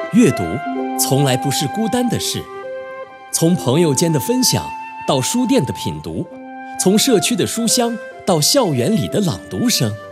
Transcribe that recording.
阅读从来不是孤单的事，从朋友间的分享到书店的品读，从社区的书香到校园里的朗读声。